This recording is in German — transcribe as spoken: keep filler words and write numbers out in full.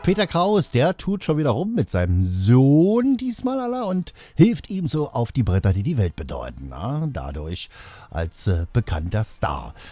Peter Kraus, der tut schon wieder rum mit seinem Sohn diesmal aller und hilft ihm so auf die Bretter, die die Welt bedeuten. Na? Dadurch als äh, bekannter Star.